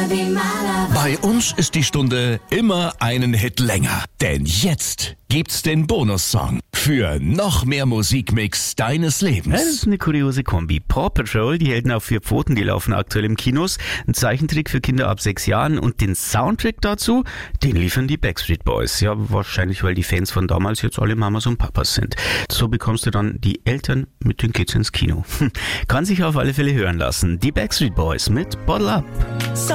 Bei uns ist die Stunde immer einen Hit länger. Denn jetzt gibt's den Bonussong für noch mehr Musikmix deines Lebens. Ja, das ist eine kuriose Kombi. Paw Patrol, die Helden auf 4 Pfoten, die laufen aktuell im Kinos. Ein Zeichentrick für Kinder ab 6 Jahren. Und den Soundtrack dazu, den liefern die Backstreet Boys. Ja, wahrscheinlich, weil die Fans von damals jetzt alle Mamas und Papas sind. So bekommst du dann die Eltern mit den Kids ins Kino. Kann sich auf alle Fälle hören lassen. Die Backstreet Boys mit Bottle Up.